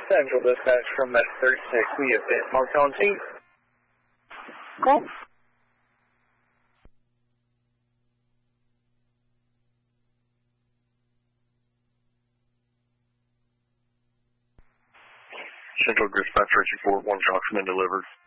Central Dispatch from Med 36. We have been marked on scene. Cool. Central Dispatch 34, one Jocksman delivered.